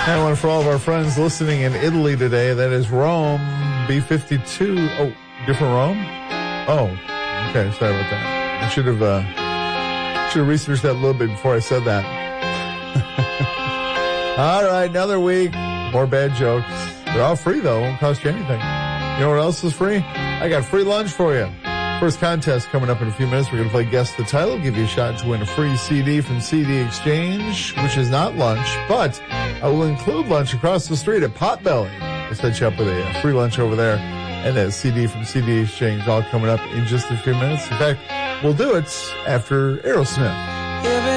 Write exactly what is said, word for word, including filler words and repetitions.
And one for all of our friends listening in Italy today. That is Rome, B fifty-two. Oh, different Rome? Oh, okay. Sorry about that. I should have, uh, should have researched that a little bit before I said that. All right, another week. More bad jokes. They're all free, though. Won't cost you anything. You know what else is free? I got free lunch for you. First contest coming up in a few minutes. We're going to play Guess the Title. Give you a shot to win a free C D from C D Exchange, which is not lunch, but I will include lunch across the street at Potbelly. I'll set you up with a free lunch over there and a C D from C D Exchange, all coming up in just a few minutes. In fact, we'll do it after Aerosmith.